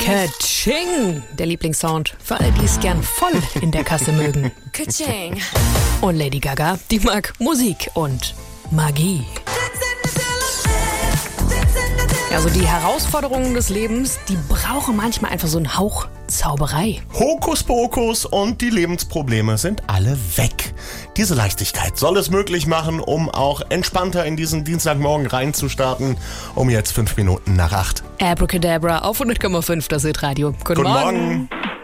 Ka-ching! Der Lieblingssound für all die es gern voll in der Kasse mögen. Ka-ching! Und Lady Gaga, die mag Musik und Magie. Also die Herausforderungen des Lebens, die brauchen manchmal einfach so einen Hauch Zauberei. Hokuspokus und die Lebensprobleme sind alle weg. Diese Leichtigkeit soll es möglich machen, um auch entspannter in diesen Dienstagmorgen reinzustarten. Um jetzt 5 Minuten nach 8. Abracadabra auf 100,5 das Hitradio. Guten Morgen.